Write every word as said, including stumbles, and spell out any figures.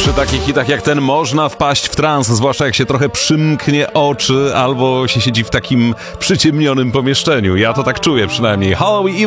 Przy takich hitach jak ten można wpaść w trans, zwłaszcza jak się trochę przymknie oczy albo się siedzi w takim przyciemnionym pomieszczeniu. Ja to tak czuję przynajmniej. Halloween